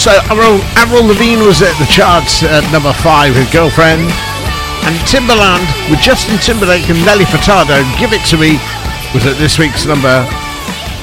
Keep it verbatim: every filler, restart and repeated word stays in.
Also, Avril, Avril Lavigne was at the charts at number five with Girlfriend. And Timbaland with Justin Timberlake and Nelly Furtado, Give It To Me, was at this week's number